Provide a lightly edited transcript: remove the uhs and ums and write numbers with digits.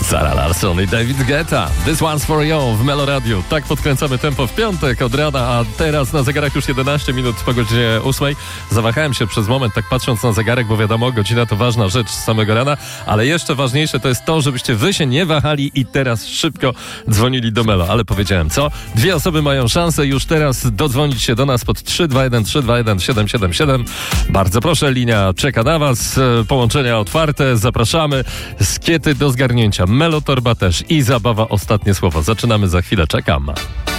Sarah Larsson i David Guetta. This one's for you w Melo Radio. Tak podkręcamy tempo w piątek od rana, a teraz na zegarach już 11 minut po godzinie 8. Zawahałem się przez moment tak patrząc na zegarek, bo wiadomo, godzina to ważna rzecz z samego rana, ale jeszcze ważniejsze to jest to, żebyście wy się nie wahali i teraz szybko dzwonili do Melo. Ale powiedziałem co? Dwie osoby mają szansę już teraz dodzwonić się do nas pod 321 321 777. Bardzo proszę, linia czeka na was. Połączenia otwarte. Zapraszamy. Skiety do zgarnięcia. Melo Torba też i zabawa ostatnie słowo. Zaczynamy za chwilę. Czekam.